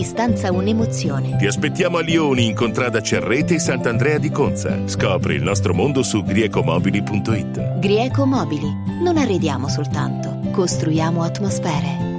stanza un'emozione. Ti aspettiamo a Lioni in contrada Cerrete e Sant'Andrea di Conza. Scopri il nostro mondo su griecomobili.it. Grieco Mobili. Non arrediamo soltanto, costruiamo atmosfere.